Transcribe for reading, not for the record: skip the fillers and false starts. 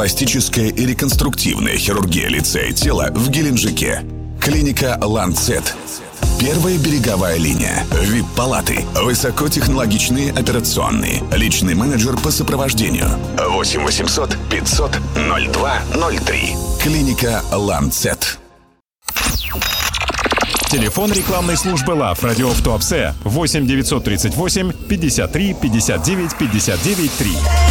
пластическая и реконструктивная хирургия лица и тела в Геленджике. Клиника «Ланцет». Первая береговая линия. ВИП-палаты. Высокотехнологичные операционные. Личный менеджер по сопровождению. 8 800 500 0203. Клиника «Ланцет». Телефон рекламной службы ЛАВ «Радио в Туапсе» 8 938 53 59 59 3.